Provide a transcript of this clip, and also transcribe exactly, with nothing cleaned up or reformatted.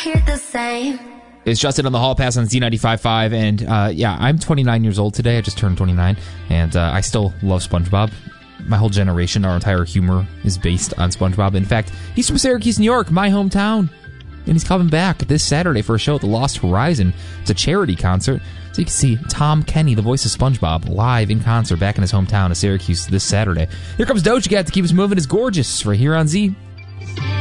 hear the same. It's Justin on the Hall Pass on Z ninety-five point five, and uh, yeah, I'm twenty-nine years old today. I just turned twenty-nine, and uh, I still love SpongeBob. My whole generation, our entire humor is based on SpongeBob. In fact, he's from Syracuse, New York, my hometown, and he's coming back this Saturday for a show at the Lost Horizon. It's a charity concert, so you can see Tom Kenny, the voice of SpongeBob, live in concert back in his hometown of Syracuse this Saturday. Here comes Doja Cat to keep us moving. Is Gorgeous right here on Z.